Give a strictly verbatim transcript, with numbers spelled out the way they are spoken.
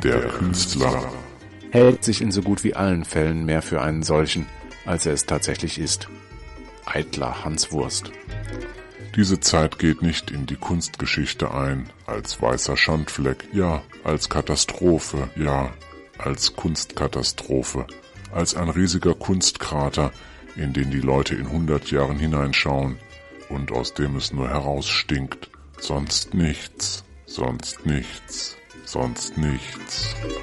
Der Künstler hält sich in so gut wie allen Fällen mehr für einen solchen, als er es tatsächlich ist. Eitler Hanswurst. Diese Zeit geht nicht in die Kunstgeschichte ein, als weißer Schandfleck, ja, als Katastrophe, ja, als Kunstkatastrophe, als ein riesiger Kunstkrater, in den die Leute in hundert Jahren hineinschauen und aus dem es nur herausstinkt, sonst nichts, sonst nichts, sonst nichts.